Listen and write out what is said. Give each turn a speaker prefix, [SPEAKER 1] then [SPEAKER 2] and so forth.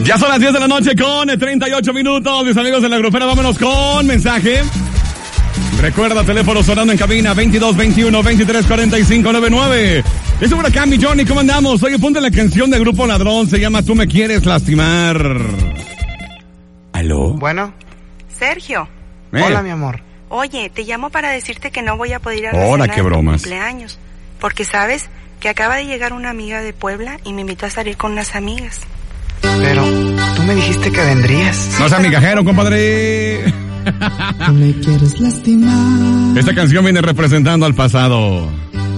[SPEAKER 1] Ya son las 10 de la noche con 38 minutos. Mis amigos de la grupera, vámonos con mensaje. Recuerda, teléfono sonando en cabina 22 21 23 45 99. Es por acá, mi Johnny, ¿cómo andamos? Oye, ponte la canción de Grupo Ladrón, se llama Tú me quieres lastimar. ¿Aló?
[SPEAKER 2] Bueno.
[SPEAKER 3] Sergio.
[SPEAKER 2] Hola, mi amor.
[SPEAKER 3] Oye, te llamo para decirte que no voy a poder ir a la
[SPEAKER 1] Hola,
[SPEAKER 3] cena
[SPEAKER 1] qué
[SPEAKER 3] de tu
[SPEAKER 1] bromas.
[SPEAKER 3] cumpleaños. Porque sabes que acaba de llegar una amiga de Puebla y me invitó a salir con unas amigas.
[SPEAKER 2] Pero tú me dijiste que vendrías.
[SPEAKER 1] No seas migajero, compadre.
[SPEAKER 4] Tú me quieres lastimar.
[SPEAKER 1] Esta canción viene representando al pasado.